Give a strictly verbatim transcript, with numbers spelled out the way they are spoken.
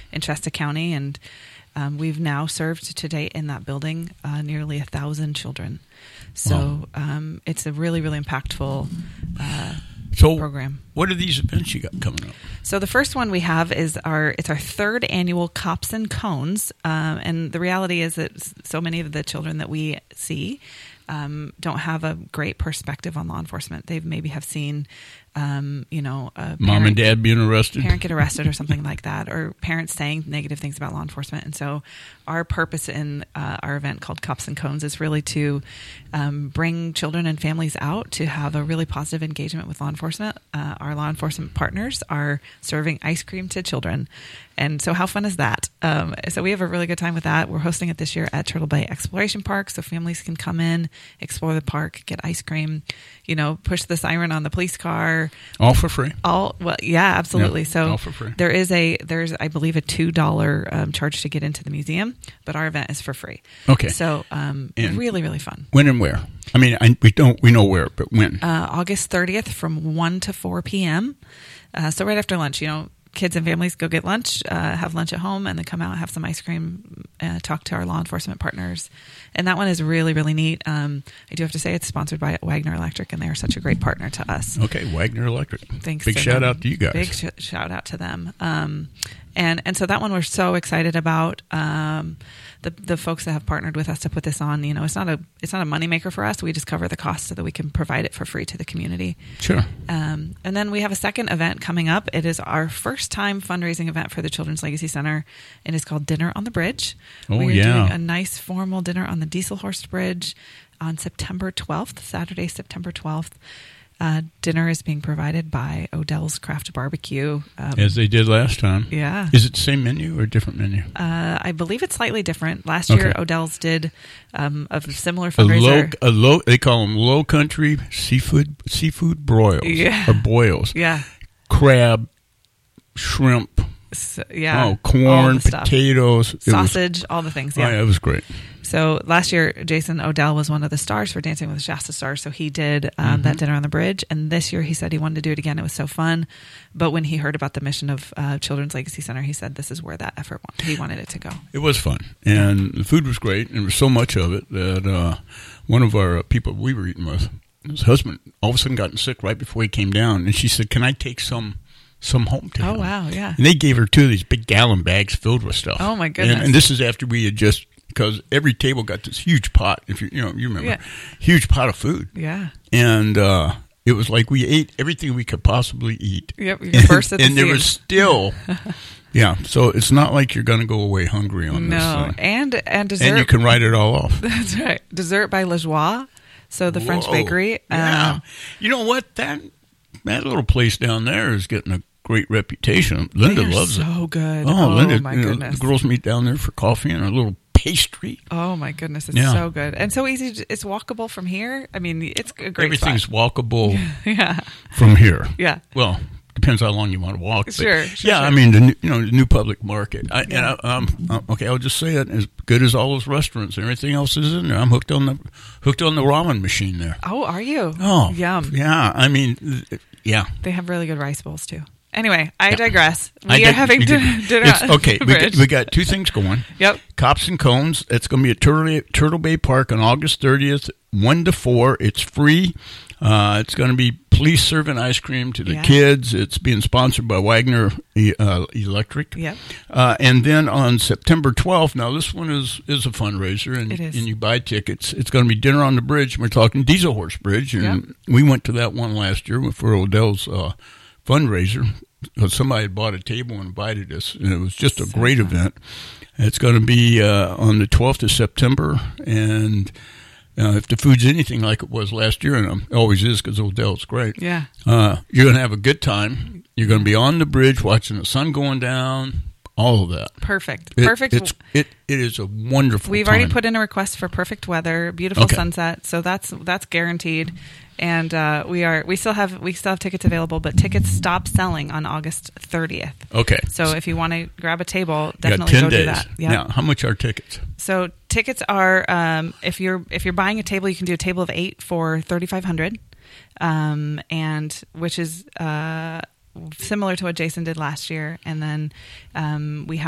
in Shasta County, and um, we've now served to date in that building uh, nearly a thousand children. So Wow. um, it's a really, really impactful uh, so program. What are these events you got coming up? So the first one we have is our it's our third annual Cops and Cones, um, and the reality is that so many of the children that we see um, don't have a great perspective on law enforcement. They maybe have seen, um, you know, a parent, Mom and dad being arrested, parent get arrested or something like that, or parents saying negative things about law enforcement. And so our purpose in uh, our event called Cops and Cones is really to um, bring children and families out to have a really positive engagement with law enforcement. Uh, our law enforcement partners are serving ice cream to children. And so how fun is that? Um, so we have a really good time with that. We're hosting it this year at Turtle Bay Exploration Park, so families can come in, explore the park, get ice cream, you know, push the siren on the police car. all for free. All well, yeah, absolutely. Yeah, so all for free. there is a there's I believe a two dollar um, charge to get into the museum, but our event is for free. Okay. So um, And really really fun. When and where? I mean, I, we don't we know where, but when? Uh, August thirtieth from one to four p.m. Uh, so right after lunch, you know. Kids and families go get lunch, uh, have lunch at home, and then come out and have some ice cream, uh, talk to our law enforcement partners. And that one is really, really neat. Um, I do have to say it's sponsored by Wagner Electric, and they are such a great partner to us. Okay, Wagner Electric. Thanks. Big to shout them. out to you guys. Big sh- shout out to them. Um, and and so that one we're so excited about. Um, the the folks that have partnered with us to put this on, you know, it's not a it's not a moneymaker for us. We just cover the cost so that we can provide it for free to the community. Sure. Um, and then we have a second event coming up. It is our first time fundraising event for the Children's Legacy Center. It is called Dinner on the Bridge. Oh, We're yeah. doing a nice formal dinner on the Dieselhorst Bridge on September twelfth, Saturday, September twelfth. Uh, dinner is being provided by Odell's Craft Barbecue. Um, As they did last time. yeah. Is it the same menu or a different menu? Uh, I believe it's slightly different. Last year, Okay. Odell's did um, a similar A low, fundraiser. a low. They call them low country seafood seafood broils Yeah. or boils. yeah. Crab, shrimp, So, yeah. oh, all corn, the stuff. potatoes, It was- Sausage, all the things. oh, Yeah. yeah, it was great. So last year, Jason Odell was one of the stars for Dancing with the Shasta Stars. So he did um, Mm-hmm. that dinner on the bridge. And this year he said he wanted to do it again. It was so fun. But when he heard about the mission of uh, Children's Legacy Center, he said this is where that effort, wa- he wanted it to go. It was fun, and the food was great, and there was so much of it that uh, one of our uh, people we were eating with, his husband, all of a sudden gotten sick right before he came down, and she said, "Can I take some some home to Oh, him?" wow. Yeah. And they gave her two of these big gallon bags filled with stuff. Oh, my goodness. And, and this is after we had just, because every table got this huge pot, if you you know, you remember, Yeah. huge pot of food. Yeah. And uh, it was like we ate everything we could possibly eat. Yep. You're first at the and there seams. was still, yeah, so it's not like you're going to go away hungry on this No. thing. And, and dessert. And you can write it all off. That's right. Dessert by La Joie. So the French Whoa. bakery. Yeah. Um, You know what? That that little place down there is getting a great reputation. Linda they are loves it. so good. Oh, Oh, Linda. my you know, goodness. the girls meet down there for coffee and a little pastry. Oh my goodness, it's Yeah. so good and so easy. To, it's walkable from here. I mean, it's a great Everything's spot. walkable Yeah, from here. yeah, Well, depends how long you want to walk. But Sure, sure, yeah, sure. I mean, the new, you know, the new public market. I, Yeah. And I, um, uh, okay, I'll just say it. As good as all those restaurants and everything else is in there, I'm hooked on the hooked on the ramen machine there. Oh, are you? Oh, yum. Yeah, I mean, th- yeah. They have really good rice bowls too. Anyway, I Yeah. digress. We I are did- having you did- dinner. dinner it's- on okay, the we got, bridge. we got two things going. Yep. Cops and Cones. It's going to be at Turtle, Turtle Bay Park on August thirtieth, one to four. It's free. Uh, it's going to be police serving ice cream to the Yeah. kids. It's being sponsored by Wagner uh, Electric. Yep. Uh, and then on September twelfth, now this one is, is a fundraiser, and, It is. and you buy tickets. It's going to be Dinner on the Bridge. We're talking Diesel Horse Bridge, and Yep. we went to that one last year for Odell's uh, fundraiser. Because somebody had bought a table and invited us, and it was just a So great fun. event. It's going to be uh, on the twelfth of September, and uh, if the food's anything like it was last year, and it always is because Odell's great, Yeah. uh, you're going to have a good time. You're going to be on the bridge watching the sun going down, all of that. Perfect. It- Perfect. It's, it, it is a wonderful We've time. already put in a request for perfect weather, beautiful Okay. sunset, so that's that's guaranteed. And uh, we are we still have we still have tickets available, but tickets stop selling on August thirtieth. Okay. So if you want to grab a table, You got definitely ten go days. do that. Yeah. Now, how much are tickets? So tickets are um, if you're if you're buying a table, you can do a table of eight for thirty five hundred, um, and which is uh, similar to what Jason did last year. And then um, we have.